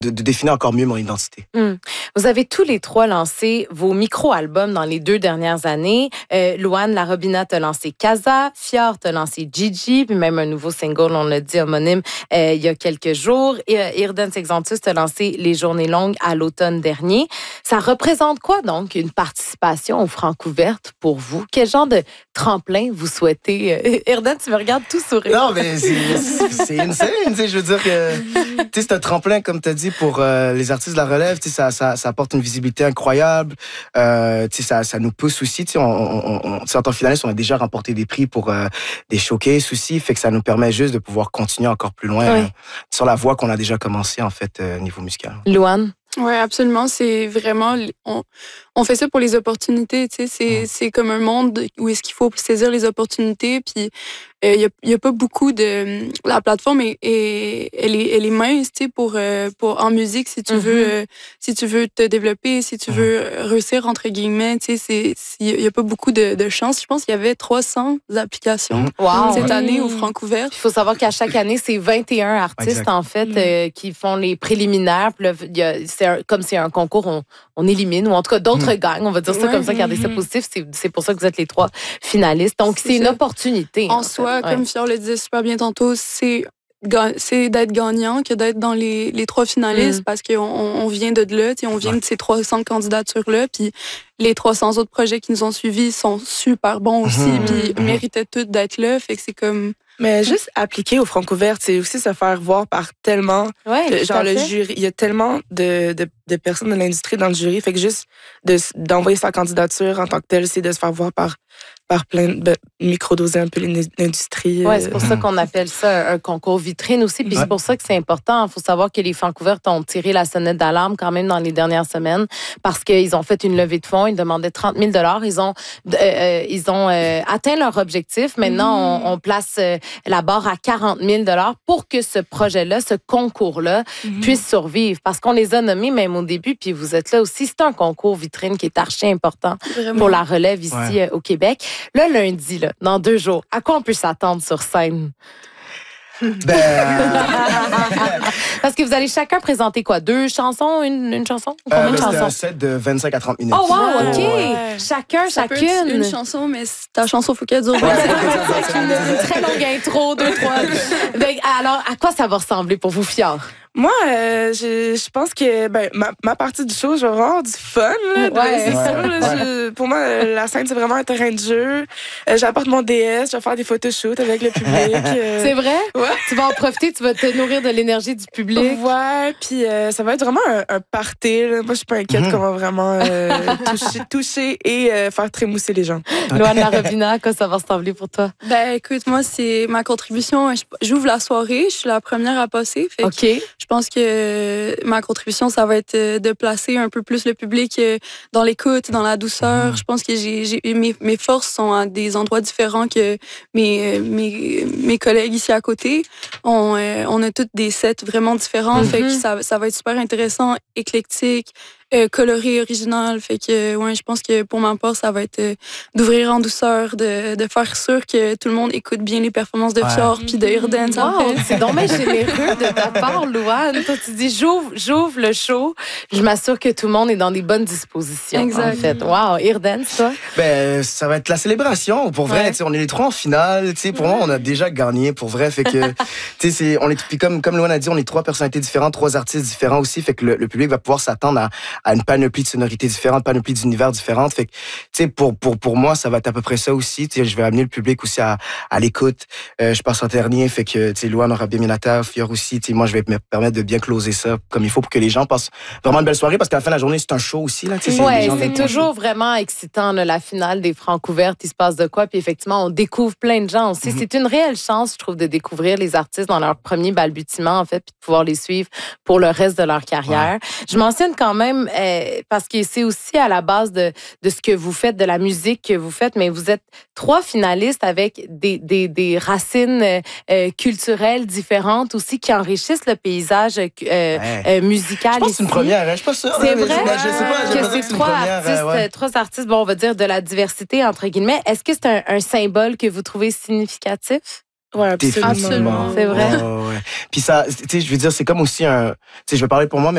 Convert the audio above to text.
de définir encore mieux mon identité. Vous avez tous les trois lancé vos micro-albums dans les 2 dernières années. Louane Larobina t'a lancé Casa, Fior t'a lancé Gigi, puis même un nouveau single, on l'a dit, homonyme, il y a quelques jours. Irdance Exantus t'a lancé Les Journées Longues à l'automne dernier. Ça représente quoi donc une participation aux Francouvertes pour vous? Quel genre de tremplin vous souhaitez? Irdance, tu me regardes tout sourire. Non, mais c'est insane. Je veux dire que c'est un tremplin, comme tu as dit, pour les artistes de la relève. Ça apporte une visibilité incroyable. Ça nous pousse aussi. En tant que finaliste, on a déjà remporté des prix pour des showcases aussi. Fait que ça nous permet juste de pouvoir continuer encore plus loin sur la voie qu'on a déjà commencé, en fait, niveau musical. Louane? Oui, absolument. C'est vraiment... On fait ça pour les opportunités, tu sais. C'est comme un monde où est-ce qu'il faut saisir les opportunités. Puis il y a pas beaucoup de... La plateforme, elle est mince, tu sais, pour en musique, si tu veux te développer, si tu veux réussir, entre guillemets, tu sais, il y a pas beaucoup de chance. Je pense qu'il y avait 300 applications cette année au Francouvertes. Il faut savoir qu'à chaque année, c'est 21 artistes, en fait, qui font les préliminaires. Puis là, comme c'est un concours, on élimine, ou en tout cas, d'autres gagnent. On va dire ça comme ça, garder ça positif. C'est pour ça que vous êtes les 3 finalistes. Donc, c'est une opportunité. En soi, comme Fior le disait super bien tantôt, c'est d'être gagnant que d'être dans les 3 finalistes parce qu'on vient de là, on vient de ces 300 candidatures-là, puis les 300 autres projets qui nous ont suivis sont super bons aussi, puis méritaient tous d'être là, fait que c'est comme... Mais juste appliquer au Francouvertes, c'est aussi se faire voir par tellement... genre le jury, il y a tellement de personnes de l'industrie dans le jury, fait que juste d'envoyer sa candidature en tant que telle, c'est de se faire voir par plein de microdoser un peu l'industrie. Oui, c'est pour ça qu'on appelle ça un concours vitrine aussi. Puis c'est pour ça que c'est important. Il faut savoir que les Francouvertes ont tiré la sonnette d'alarme quand même dans les dernières semaines parce qu'ils ont fait une levée de fonds. Ils demandaient 30 000 $. Ils ont atteint leur objectif. Maintenant, on place la barre à 40 000 $ pour que ce projet-là, ce concours-là, puisse survivre. Parce qu'on les a nommés même au début, puis vous êtes là aussi. C'est un concours vitrine qui est archi important pour la relève ici au Québec. Là, lundi, là, dans 2 jours, à quoi on peut s'attendre sur scène? Parce que vous allez chacun présenter quoi? 2 chansons? Une chanson? Combien de chansons? C'est un set de 25 à 30 minutes. Oh wow, OK! Chacun, ça chacune. Peut être une chanson, mais ta chanson, faut qu'elle dure. Une très longue intro, 2, 3. Alors, à quoi ça va ressembler pour vous, Fior? Moi, je pense que ma partie du show, je vais avoir du fun. C'est sûr. Là, pour moi, la scène, c'est vraiment un terrain de jeu. J'apporte mon DS, je vais faire des photoshoots avec le public. C'est vrai? Ouais. Tu vas en profiter, tu vas te nourrir de l'énergie du public. Ouais, puis ça va être vraiment un party. Là. Moi, je suis pas inquiète qu'on va vraiment toucher et faire trémousser les gens. Louane Larobina, à quoi ça va ressembler pour toi? Ben, écoute, moi, c'est ma contribution. J'ouvre la soirée, je suis la première à passer. Fait que je pense que ma contribution, ça va être de placer un peu plus le public dans l'écoute, dans la douceur. Je pense que mes forces sont à des endroits différents que mes collègues ici à côté. On a toutes des sets vraiment différents. Fait que ça va être super intéressant, éclectique, coloré, original. Fait que, je pense que pour ma part, ça va être d'ouvrir en douceur, de faire sûr que tout le monde écoute bien les performances de Fior puis de Irdance. Wow, c'est donc bien généreux de ta part, Louane. Toi, tu dis, j'ouvre le show, je m'assure que tout le monde est dans des bonnes dispositions. Exact. En fait. Wow, Irdance, toi? Ben, ça va être la célébration. Pour vrai, on est les 3 en finale. Pour moi, on a déjà gagné, pour vrai. Fait que, puis comme Louane a dit, on est 3 personnalités différentes, 3 artistes différents aussi. Fait que le public va pouvoir s'attendre à une panoplie de sonorités différentes, panoplie d'univers différentes. Fait que, pour moi, ça va être à peu près ça aussi. Je vais amener le public aussi à l'écoute. Je passe en dernier. Fait que, Louane aura bien mis la table, Fior aussi. Moi, je vais me permettre de bien closer ça comme il faut pour que les gens passent vraiment une belle soirée parce qu'à la fin de la journée, c'est un show aussi. Là, c'est toujours vraiment excitant, là, la finale des Francouvertes. Il se passe de quoi? Puis effectivement, on découvre plein de gens aussi. C'est une réelle chance, je trouve, de découvrir les artistes dans leur premier balbutiement, en fait, puis de pouvoir les suivre pour le reste de leur carrière. Je mentionne quand même, parce que c'est aussi à la base de ce que vous faites, de la musique que vous faites, mais vous êtes 3 finalistes avec des racines culturelles différentes aussi qui enrichissent le paysage musical. Je pense que c'est une première, je suis pas sûre. C'est vrai je sais pas, que c'est 3 artistes, bon, on va dire de la diversité, entre guillemets. Est-ce que c'est un symbole que vous trouvez significatif? Oui, absolument. C'est vrai. Puis ça, je veux dire, c'est comme aussi je vais parler pour moi, mais